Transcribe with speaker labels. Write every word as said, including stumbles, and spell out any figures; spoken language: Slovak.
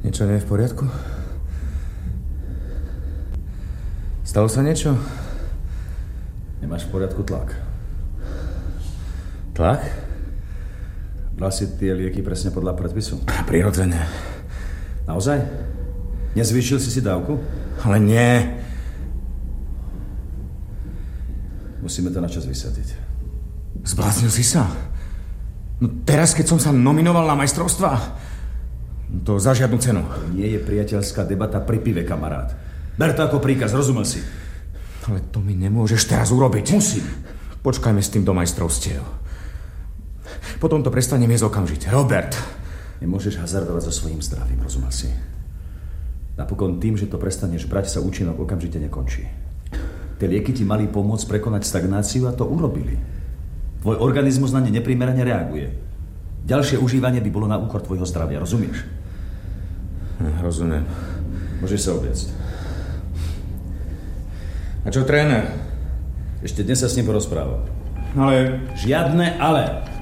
Speaker 1: Niečo nie je v poriadku? Stalo sa niečo?
Speaker 2: Nemáš v poriadku tlak.
Speaker 1: Tlak?
Speaker 2: Bral si tie lieky presne podľa predpisu?
Speaker 1: Prirodzene.
Speaker 2: Naozaj? Nezvýšil si si dávku?
Speaker 1: Ale nie.
Speaker 2: Musíme to načas vysvetliť.
Speaker 1: Zbláznil si sa? No teraz, keď som sa nominoval na majstrovstvá, to za žiadnu cenu.
Speaker 2: Nie je priateľská debata pri pive, kamarát. Ber to ako príkaz, rozumel si?
Speaker 1: Ale to mi nemôžeš teraz urobiť.
Speaker 2: Musím.
Speaker 1: Počkajme s tým do majstrovstiev. Potom to prestanem jesť okamžite. Robert!
Speaker 2: Nemôžeš hazardovať so svojím zdravím, rozumel si? Napokon tým, že to prestaneš brať, sa účinok okamžite nekončí. Tie lieky ti mali pomôcť prekonať stagnáciu a to urobili. Tvoj organizmus na ne neprimerane reaguje. Ďalšie užívanie by bolo na úkor tvojho zdravia, rozumieš?
Speaker 1: Rozumiem.
Speaker 2: Môžeš sa obliecť.
Speaker 1: A čo tréner?
Speaker 2: Ešte dnes sa s ním porozprával.
Speaker 1: Ale...
Speaker 2: Žiadne ale.